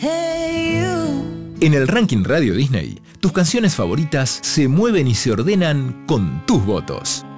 En el ranking Radio Disney, tus canciones favoritas se mueven y se ordenan con tus votos.